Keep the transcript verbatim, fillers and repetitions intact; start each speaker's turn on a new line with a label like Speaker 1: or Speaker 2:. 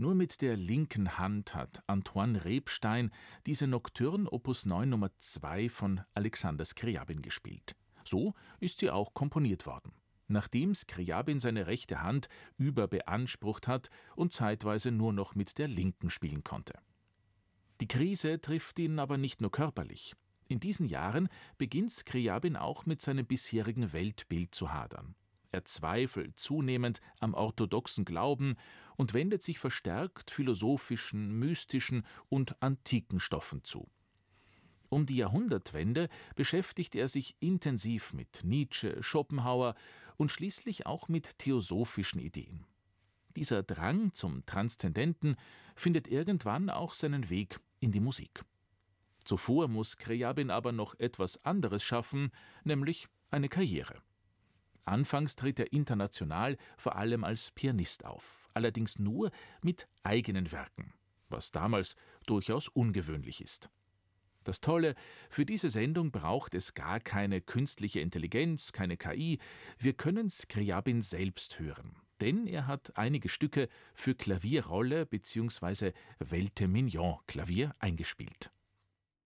Speaker 1: Nur mit der linken Hand hat Antoine Rebstein diese Nocturne Opus neun Nummer zwei von Alexander Skrjabin gespielt. So ist sie auch komponiert worden, nachdem Skrjabin seine rechte Hand überbeansprucht hat und zeitweise nur noch mit der linken spielen konnte. Die Krise trifft ihn aber nicht nur körperlich. In diesen Jahren beginnt Skrjabin auch mit seinem bisherigen Weltbild zu hadern. Er zweifelt zunehmend am orthodoxen Glauben und wendet sich verstärkt philosophischen, mystischen und antiken Stoffen zu. Um die Jahrhundertwende beschäftigt er sich intensiv mit Nietzsche, Schopenhauer und schließlich auch mit theosophischen Ideen. Dieser Drang zum Transzendenten findet irgendwann auch seinen Weg in die Musik. Zuvor muss Skrjabin aber noch etwas anderes schaffen, nämlich eine Karriere. Anfangs tritt er international vor allem als Pianist auf, allerdings nur mit eigenen Werken, was damals durchaus ungewöhnlich ist. Das Tolle, für diese Sendung braucht es gar keine künstliche Intelligenz, keine K I, wir können Skrjabin selbst hören, denn er hat einige Stücke für Klavierrolle bzw. Velte Mignon Klavier eingespielt.